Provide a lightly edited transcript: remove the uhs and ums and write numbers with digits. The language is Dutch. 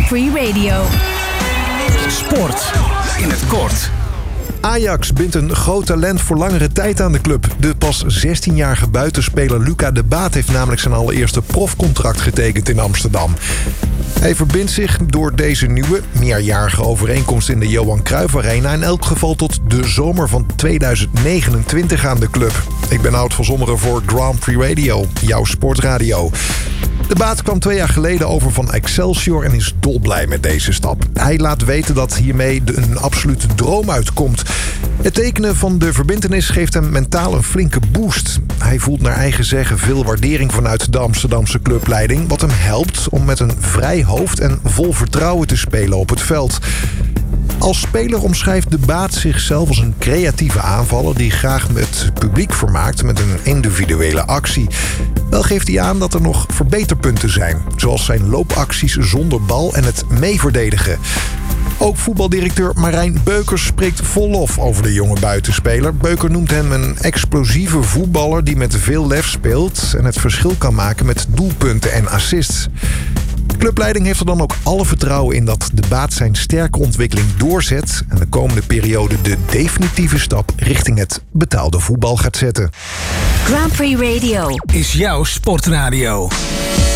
Prix Radio. Sport in het kort. Ajax bindt een groot talent voor langere tijd aan de club. De pas 16-jarige buitenspeler Luca de Baat heeft namelijk zijn allereerste profcontract getekend in Amsterdam. Hij verbindt zich door deze nieuwe, meerjarige overeenkomst in de Johan Cruijff Arena in elk geval tot de zomer van 2029 aan de club. Ik ben Oud van Zommeren voor Grand Prix Radio, jouw sportradio. De Baat kwam 2 jaar geleden over van Excelsior en is dolblij met deze stap. Hij laat weten dat hiermee een absolute droom uitkomt. Het tekenen van de verbintenis geeft hem mentaal een flinke boost. Hij voelt naar eigen zeggen veel waardering vanuit de Amsterdamse clubleiding, wat hem helpt om met een vrij hoofd en vol vertrouwen te spelen op het veld. Als speler omschrijft de Baat zichzelf als een creatieve aanvaller die graag het publiek vermaakt met een individuele actie. Wel geeft hij aan dat er nog verbeterpunten zijn, zoals zijn loopacties zonder bal en het meeverdedigen. Ook voetbaldirecteur Marijn Beukers spreekt vol lof over de jonge buitenspeler. Beuker noemt hem een explosieve voetballer die met veel lef speelt en het verschil kan maken met doelpunten en assists. De clubleiding heeft er dan ook alle vertrouwen in dat de Baat zijn sterke ontwikkeling doorzet en de komende periode de definitieve stap richting het betaalde voetbal gaat zetten. Grand Prix Radio Is jouw sportradio.